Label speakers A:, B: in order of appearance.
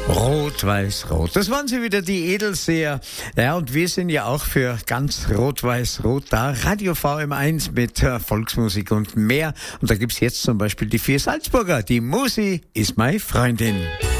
A: Rot, weiß, rot. Das waren sie wieder, die Edelseher. Ja, und wir sind ja auch für ganz rot, weiß, rot da. Radio VM1 mit Volksmusik und mehr. Und da gibt's jetzt zum Beispiel die 4 Salzburger. Die Musi ist meine Freundin.